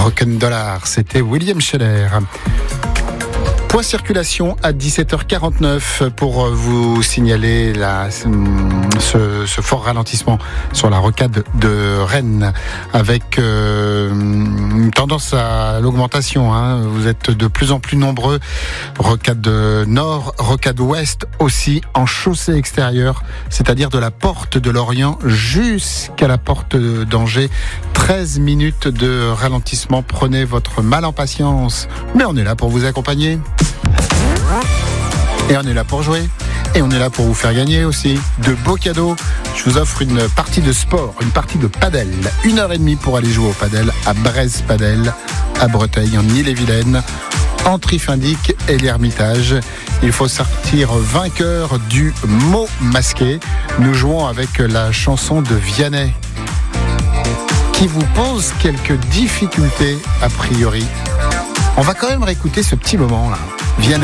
Rock'n'Dollar, c'était William Scheller. Point circulation à 17h49 pour vous signaler ce fort ralentissement sur la rocade de Rennes avec une tendance à l'augmentation. Vous êtes de plus en plus nombreux. Rocade nord, rocade ouest aussi en chaussée extérieure, c'est-à-dire de la porte de Lorient jusqu'à la porte d'Angers. 13 minutes de ralentissement. Prenez votre mal en patience, mais on est là pour vous accompagner. Et on est là pour jouer. Et on est là pour vous faire gagner aussi de beaux cadeaux. Je vous offre une partie de sport, une partie de padel. 1h30 pour aller jouer au padel à Brest Padel, à Breteuil, en Ille-et-Vilaine, entre Ifindic et l'Ermitage. Il faut sortir vainqueur du mot masqué. Nous jouons avec la chanson de Vianney, qui vous pose quelques difficultés a priori. On va quand même réécouter ce petit moment là. Vianney.